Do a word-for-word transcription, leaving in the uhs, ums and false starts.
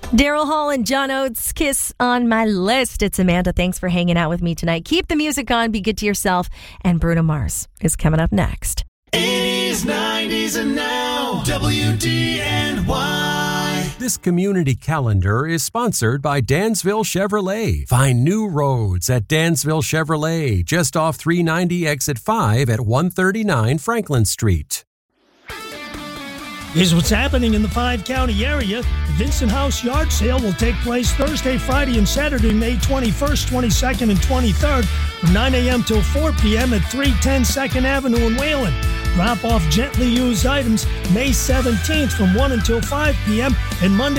Daryl Hall and John Oates, Kiss on My List. It's Amanda. Thanks for hanging out with me tonight. Keep the music on, be good to yourself. And Bruno Mars is coming up next. eighties, nineties, and now, W D N Y. This community calendar is sponsored by Dansville Chevrolet. Find new roads at Dansville Chevrolet, just off three ninety exit five at one thirty-nine Franklin Street. Here's what's happening in the five-county area. The Vincent House Yard Sale will take place Thursday, Friday, and Saturday, May twenty-first, twenty-second, and twenty-third from nine a.m. till four p.m. at three ten second Avenue in Wayland. Drop off gently used items May seventeenth from one until five p.m. and Monday